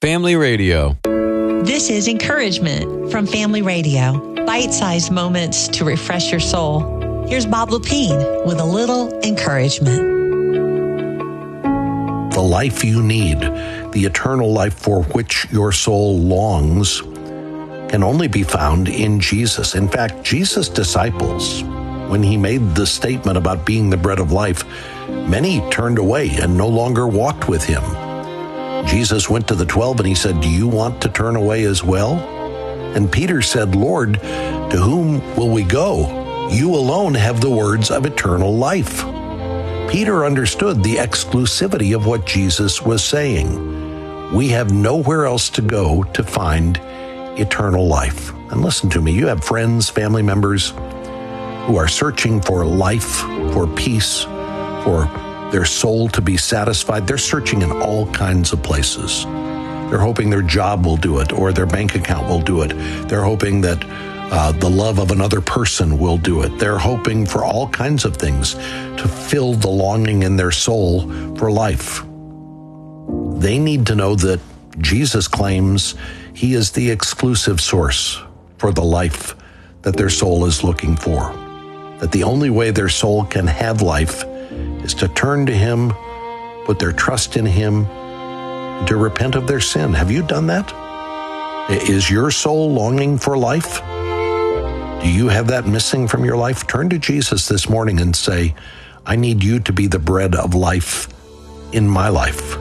Family Radio. This is Encouragement from Family Radio. Bite-sized moments to refresh your soul. Here's Bob Lepine with a little encouragement. The life you need, the eternal life for which your soul longs, can only be found in Jesus. In fact, Jesus' disciples, when he made the statement about being the bread of life, many turned away and no longer walked with him. Jesus went to the 12 and he said, "Do you want to turn away as well?" And Peter said, "Lord, to whom will we go? You alone have the words of eternal life." Peter understood the exclusivity of what Jesus was saying. We have nowhere else to go to find eternal life. And listen to me, you have friends, family members who are searching for life, for peace, for their soul to be satisfied. They're searching in all kinds of places. They're hoping their job will do it or their bank account will do it. They're hoping that the love of another person will do it. They're hoping for all kinds of things to fill the longing in their soul for life. They need to know that Jesus claims he is the exclusive source for the life that their soul is looking for. That the only way their soul can have life is to turn to him, put their trust in him, and to repent of their sin. Have you done that? Is your soul longing for life? Do you have that missing from your life? Turn to Jesus this morning and say, "I need you to be the bread of life in my life."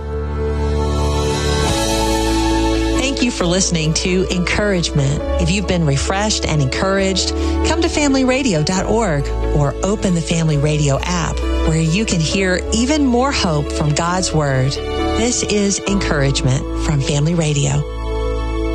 Thank you for listening to Encouragement. If you've been refreshed and encouraged, come to familyradio.org or open the Family Radio app where you can hear even more hope from God's Word. This is Encouragement from Family Radio.